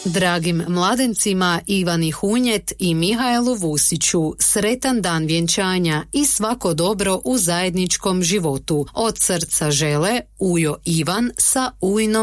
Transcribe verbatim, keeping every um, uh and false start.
Dragim mladencima Ivani Hunjet i Mihajlu Vusiću sretan dan vjenčanja i svako dobro u zajedničkom životu. Od srca žele Ujo Ivan sa ujnom